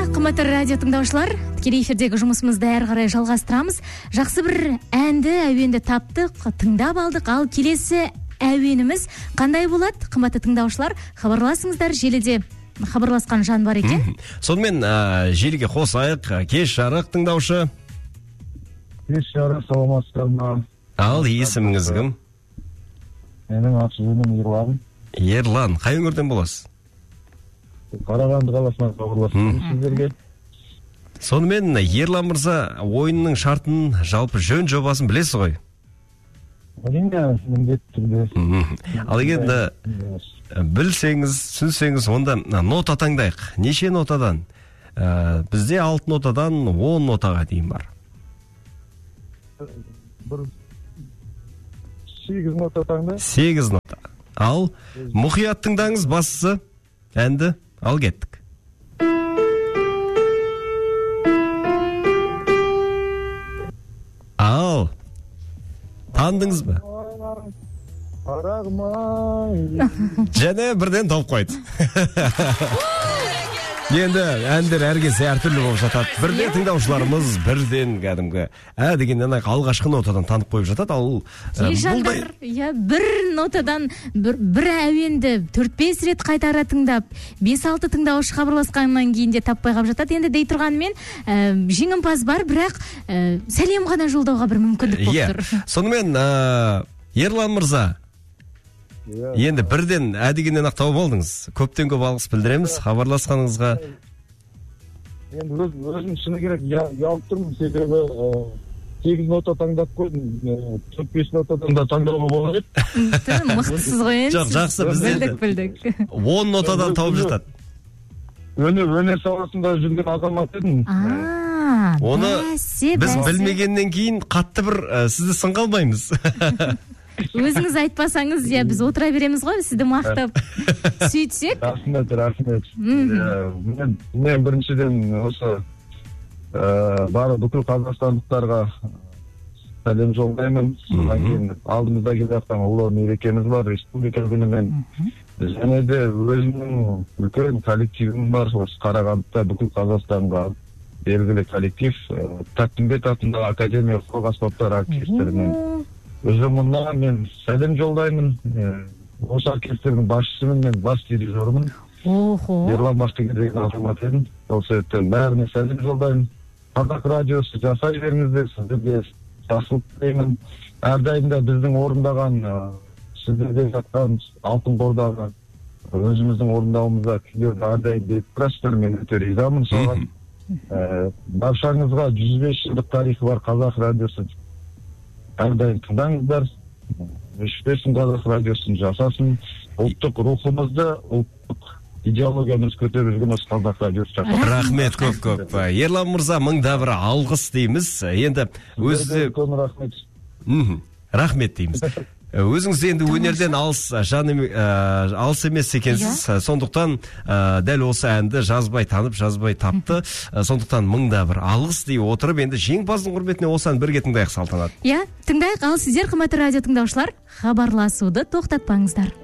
Қымбатты радио тыңдаушылар, тікелей эфирдегі жұмысымызды әрі қарай жалғастырамыз. Жақсы бір әнді, әуенді таптық, тыңдап алдық. Ал келесі әуеніміз қандай болады? Қымбатты тыңдаушылар, хабарласыңыздар, желіде хабарласқан жан бар екен. Сонымен желіге қосайық. Кеш жарық тыңдаушы. Кеш жарық, саламатсыздар ма? Ал есіміңіз кім? Менің аты-жөнім Ерлан. Ерлан, қай өңірден боласыз? Қарағанды қаласынан хабарласып сіздерге. Сонымен Ерлан мырза, ойынның шартын, жалпы жөн жобасын білесіз ғой? Әрине, міндетті түрде. Ал егер білсеңіз, түсінсеңіз, онда нота таңдайық. Неше нотадан? Бізде 6 нотадан 10 нотаға дейін бар. 8 нота таңда. 8 нота. Ал мұқият тыңдаңыз, бастысы әнді. Ал кеттік. Ал тандыңыз ба? Және бірден тауып қойды. Енді әндер әркез әртүрлі болып жатады. Бірден тыңдаушыларымыз бірден кәдімгі дегеннен алғашқы нотадан танып қойып жатады. Ал бір нотадан бір әуенді 4-5 рет қайтара тыңдап, 5-6 тыңдаушы хабарласқаннан кейін де таппай қалып жатады. Енді дей тұрғанмен жеңімпаз бар, бірақ сәлем ғана жолдауға бір мүмкіндік болып тұр. Сонымен Ерлан мырза, енді бірден дегеннен тауып алдыңыз. Көптен көп алғыс білдіреміз хабарласқаныңызға. Енді өзім шыны керек ұялып тұрмын, себебі 8 нота таңдап қойдым, 4-5 нотадан да таңдауға болады. Мықтысыз ғой енді. Жоқ, жақсы, білдік. 10 нотадан тауып жатады. Өнер саласында жүрген азамат едім. Оны біз білмегеннен кейін қатты бір сізді сынға алмаймыз. Өзіңіз айтпасаңыз, біз отыра береміз ғой, сізді мақтап сөйтсек. Рахмет. Мен біріншіден осы бары бүкіл қазақстандықтарға сәлем жолдаймын. Содан кейін алдымызда келе жатқан ұлы мерекеміз бар, республика күнімен. Және де өзімнің үлкен коллективім бар, осы Қарағандыда бүкіл Қазақстанға белгілі коллектив, Тәттімбет атындағы академия халық аспаптар оркестрінен. Ұжымына мен сәлем жолдаймын. Осы оркестрдің басшысымын, мен бас дирижерімін. Ерлан Бақтыгер деген азамат едім. Сол себептен бәріне сәлем жолдаймын. Қазақ радиосы жасай беріңіздер, сіздерге жақсылық тілеймін. Әрдайым да біздің орындаған, сіздерде жатқан алтын қордағы өзіміздің орындауымызда күйлерді әрдайым беріп тұрасыздар. Мен өте ризамын соған. Баршаңызға 105 жылдық тарихы бар қазақ радиосы әрдайым тыңдаңыздар. Өшпесін қазақ радиосын жасасын. Ұлттық рухымызды, ұлттық идеологиямыз көтеріп жүрген осы қазақ радиосы жасасын. Рахмет көп. Ерлан мырза, мыңда бір алғыс дейміз. Енді өзі рахмет дейміз. Өзіңіз енді өнерден алыс емес екенсіз. Сондықтан дәл осы әнді жазбай тапты. Сондықтан мыңда бір алғыс дей отырып, енді жеңімпаздың құрметіне осы ән бірге тыңдайық, Салтанат. Тыңдайық. Ал сіздер, қымбатты радио тыңдаушылар, хабарласуды тоқтатпаңыздар.